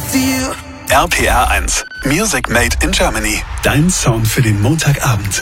RPR 1, Music Made in Germany. Dein Song für den Montagabend.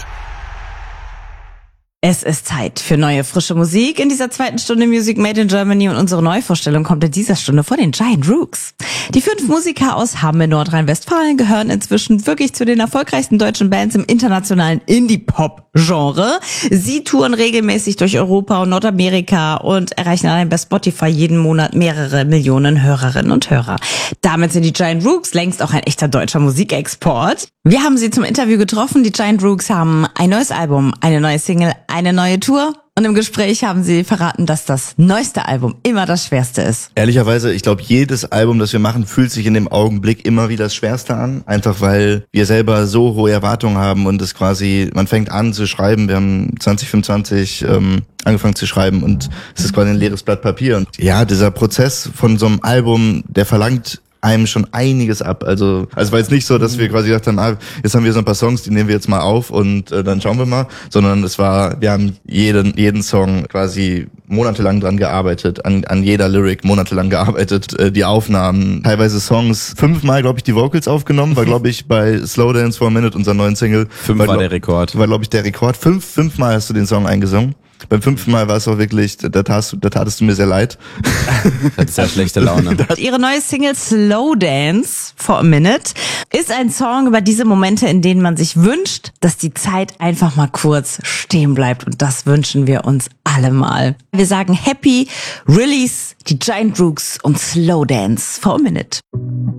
Es ist Zeit für neue, frische Musik in dieser zweiten Stunde Music Made in Germany und unsere Neuvorstellung kommt in dieser Stunde von den Giant Rooks. Die 5 Musiker aus Hamm in Nordrhein-Westfalen gehören inzwischen wirklich zu den erfolgreichsten deutschen Bands im internationalen Indie-Pop-Genre. Sie touren regelmäßig durch Europa und Nordamerika und erreichen allein bei Spotify jeden Monat mehrere Millionen Hörerinnen und Hörer. Damit sind die Giant Rooks längst auch ein echter deutscher Musikexport. Wir haben sie zum Interview getroffen. Die Giant Rooks haben ein neues Album, eine neue Single, eine neue Tour. Und im Gespräch haben sie verraten, dass das neueste Album immer das schwerste ist. Ehrlicherweise, ich glaube, jedes Album, das wir machen, fühlt sich in dem Augenblick immer wie das Schwerste an. Einfach weil wir selber so hohe Erwartungen haben und es quasi, man fängt an zu schreiben. Wir haben 2025 angefangen zu schreiben und es ist quasi ein leeres Blatt Papier. Und ja, dieser Prozess von so einem Album, der verlangt einem schon einiges ab. Also war jetzt nicht so, dass wir quasi gedacht haben, jetzt haben wir so ein paar Songs, die nehmen wir jetzt mal auf und dann schauen wir mal, sondern wir haben jeden Song quasi monatelang dran gearbeitet, an jeder Lyric monatelang gearbeitet, die Aufnahmen, teilweise Songs 5-mal, glaube ich, die Vocals aufgenommen, war, glaube ich, bei Slow Dance for a Minute, unserer neuen Single. 5 war der Rekord. War, glaube ich, der Rekord. 5-mal hast du den Song eingesungen. Beim 5. Mal war es auch wirklich, da tatest du mir sehr leid. Das ist ja schlechte Laune. Ihre neue Single Slow Dance for a Minute ist ein Song über diese Momente, in denen man sich wünscht, dass die Zeit einfach mal kurz stehen bleibt. Und das wünschen wir uns alle mal. Wir sagen Happy Release, die Giant Rooks und Slow Dance for a Minute.